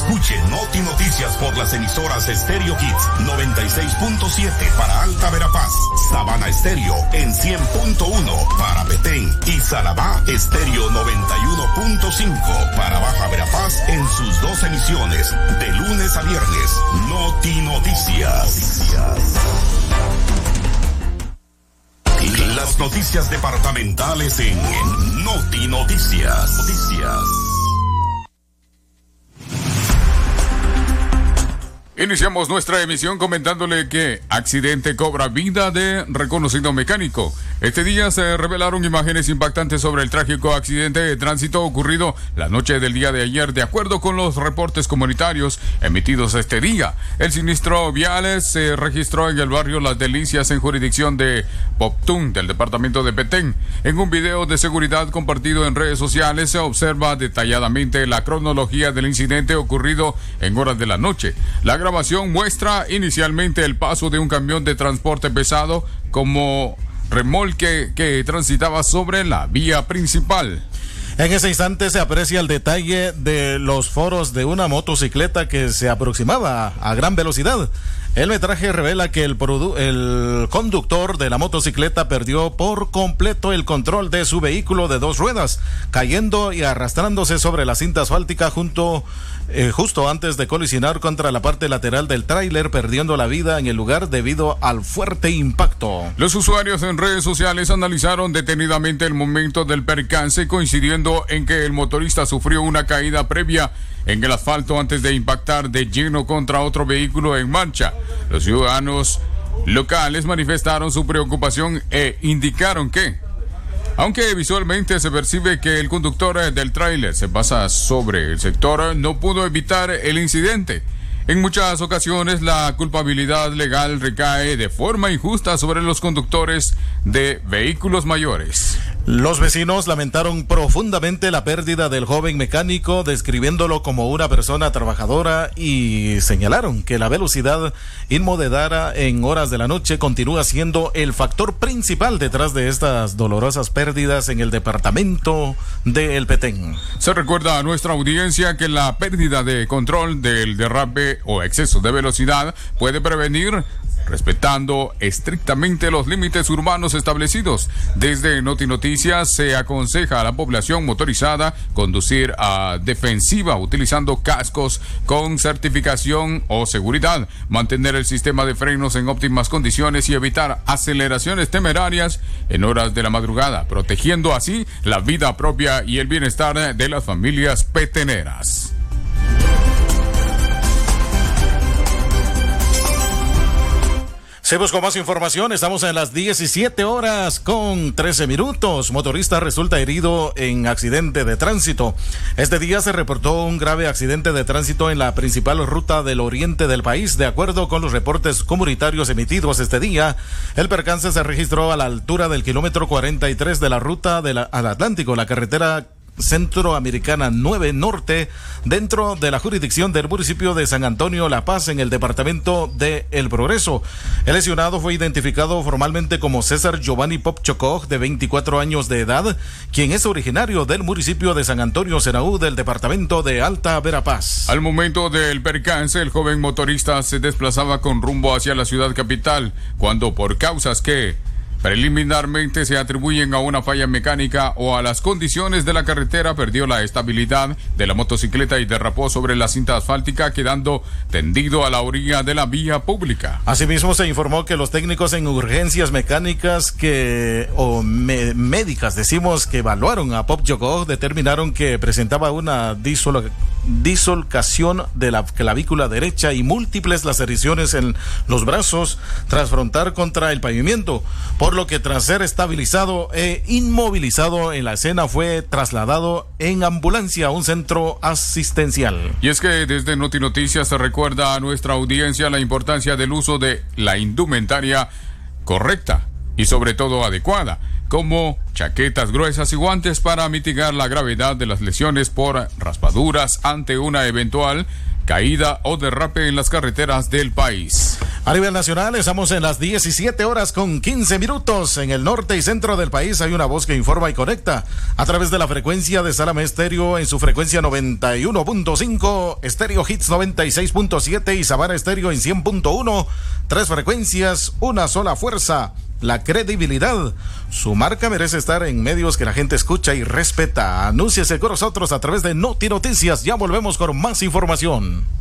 Escuche Noti Noticias por las emisoras Stereo Hits 96.7 para Alta Verapaz, Sabana Estéreo en 100.1 para Petén y Salabá Estéreo 91.5 para Baja Verapaz en sus 2 emisiones de lunes a viernes. Noti Noticias. Las noticias departamentales en Noti Noticias. Iniciamos nuestra emisión comentándole que accidente cobra vida de reconocido mecánico. Este día se revelaron imágenes impactantes sobre el trágico accidente de tránsito ocurrido la noche del día de ayer. De acuerdo con los reportes comunitarios emitidos este día, el siniestro vial se registró en el barrio Las Delicias, en jurisdicción de Poptún, del departamento de Petén. En un video de seguridad compartido en redes sociales se observa detalladamente la cronología del incidente ocurrido en horas de la noche. La grabación muestra inicialmente el paso de un camión de transporte pesado como remolque que transitaba sobre la vía principal. En ese instante se aprecia el detalle de los foros de una motocicleta que se aproximaba a gran velocidad. El metraje revela que el conductor de la motocicleta perdió por completo el control de su vehículo de 2 ruedas, cayendo y arrastrándose sobre la cinta asfáltica justo antes de colisionar contra la parte lateral del tráiler, perdiendo la vida en el lugar debido al fuerte impacto. Los usuarios en redes sociales analizaron detenidamente el momento del percance, coincidiendo en que el motorista sufrió una caída previa en el asfalto antes de impactar de lleno contra otro vehículo en marcha. Los ciudadanos locales manifestaron su preocupación e indicaron que, aunque visualmente se percibe que el conductor del tráiler se pasa sobre el sector, no pudo evitar el incidente. En muchas ocasiones la culpabilidad legal recae de forma injusta sobre los conductores de vehículos mayores. Los vecinos lamentaron profundamente la pérdida del joven mecánico, describiéndolo como una persona trabajadora, y señalaron que la velocidad inmoderada en horas de la noche continúa siendo el factor principal detrás de estas dolorosas pérdidas en el departamento de El Petén. Se recuerda a nuestra audiencia que la pérdida de control del derrape o exceso de velocidad puede prevenir respetando estrictamente los límites urbanos establecidos. Desde Noti Noticias se aconseja a la población motorizada conducir a defensiva utilizando cascos con certificación o seguridad, mantener el sistema de frenos en óptimas condiciones y evitar aceleraciones temerarias en horas de la madrugada, protegiendo así la vida propia y el bienestar de las familias peteneras. Seguimos con más información. Estamos en las 17:13. Motorista resulta herido en accidente de tránsito. Este día se reportó un grave accidente de tránsito en la principal ruta del oriente del país. De acuerdo con los reportes comunitarios emitidos este día, el percance se registró a la altura del kilómetro 43 de la ruta al Atlántico, la carretera Centroamericana 9 Norte, dentro de la jurisdicción del municipio de San Antonio La Paz, en el departamento de El Progreso. El lesionado fue identificado formalmente como César Giovanni Popchocog, de 24 años de edad, quien es originario del municipio de San Antonio Senaú, del departamento de Alta Verapaz. Al momento del percance, el joven motorista se desplazaba con rumbo hacia la ciudad capital, cuando por causas que preliminarmente se atribuyen a una falla mecánica o a las condiciones de la carretera, perdió la estabilidad de la motocicleta y derrapó sobre la cinta asfáltica, quedando tendido a la orilla de la vía pública. Asimismo, se informó que los técnicos en urgencias mecánicas médicas, que evaluaron a Popchocog, determinaron que presentaba una dislocación de la clavícula derecha y múltiples laceraciones en los brazos tras frontar contra el pavimento, por lo que tras ser estabilizado e inmovilizado en la escena fue trasladado en ambulancia a un centro asistencial. Y es que desde Noti Noticias se recuerda a nuestra audiencia la importancia del uso de la indumentaria correcta y sobre todo adecuada, como chaquetas gruesas y guantes para mitigar la gravedad de las lesiones por raspaduras ante una eventual caída o derrape en las carreteras del país. A nivel nacional, estamos en las 17 horas con 15 minutos. En el norte y centro del país hay una voz que informa y conecta a través de la frecuencia de Salama Estéreo en su frecuencia 91.5, Estéreo Hits 96.7 y Sabana Estéreo en 100.1. 3 frecuencias, una sola fuerza. La credibilidad. Su marca merece estar en medios que la gente escucha y respeta. Anúnciese con nosotros a través de Noti Noticias. Ya volvemos con más información.